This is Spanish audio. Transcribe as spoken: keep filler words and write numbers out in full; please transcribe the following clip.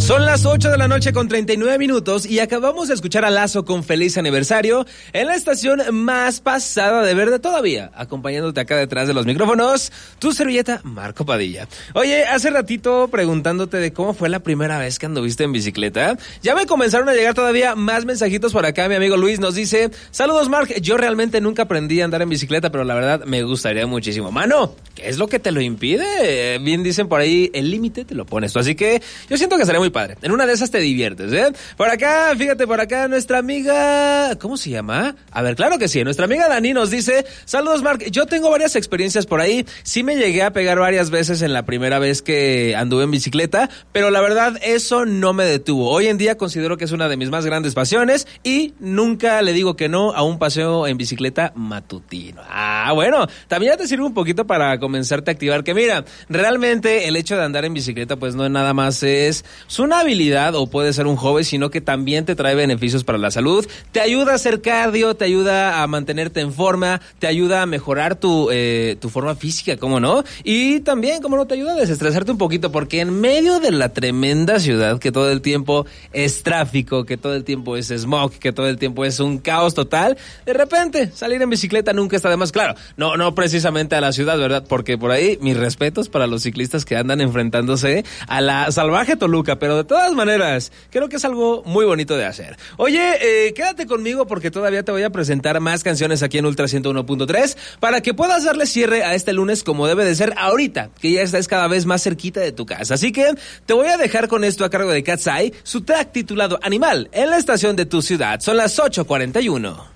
Son las ocho de la noche con treinta y nueve minutos y acabamos de escuchar a Lazo con Feliz Aniversario en la estación más pasada de verde todavía, acompañándote acá detrás de los micrófonos, tu servilleta Marco Padilla. Oye, hace ratito preguntándote de cómo fue la primera vez que anduviste en bicicleta, ya me comenzaron a llegar todavía más mensajitos por acá. Mi amigo Luis nos dice: saludos Marc, yo realmente nunca aprendí a andar en bicicleta, pero la verdad me gustaría muchísimo. Mano, ¿qué es lo que te lo impide? Bien dicen por ahí, el límite te lo pones tú, así que yo siento que sería muy padre. En una de esas te diviertes, ¿eh? Por acá, fíjate, por acá nuestra amiga... ¿Cómo se llama? A ver, claro que sí. Nuestra amiga Dani nos dice: saludos, Marc. Yo tengo varias experiencias por ahí. Sí me llegué a pegar varias veces en la primera vez que anduve en bicicleta, pero la verdad, eso no me detuvo. Hoy en día considero que es una de mis más grandes pasiones y nunca le digo que no a un paseo en bicicleta matutino. Ah, bueno, también ya te sirve un poquito para comenzarte a activar que, mira, realmente el hecho de andar en bicicleta, pues no es nada más, es, es una habilidad o puede ser un hobby, sino que también te trae beneficios para la salud, te ayuda a hacer cardio, te ayuda a mantenerte en forma, te ayuda a mejorar tu, eh, tu forma física, ¿cómo no? Y también, ¿cómo no te ayuda a desestresarte un poquito? Porque en medio de la tremenda ciudad, que todo el tiempo es tráfico, que todo el tiempo es smog, que todo el tiempo es un caos total, de repente salir en bicicleta nunca está de más. Claro, no, no precisamente a la ciudad, ¿verdad? Porque por ahí, mis respetos para los ciclistas que andan enfrentándose a la salvaje Toluca, pero de todas maneras, creo que es algo muy bonito de hacer. Oye, eh, quédate conmigo porque todavía te voy a presentar más canciones aquí en Ultra ciento uno punto tres para que puedas darle cierre a este lunes como debe de ser ahorita, que ya estás cada vez más cerquita de tu casa. Así que te voy a dejar con esto a cargo de Cat's Eye, su track titulado Animal, en la estación de tu ciudad. Son las ocho cuarenta y uno.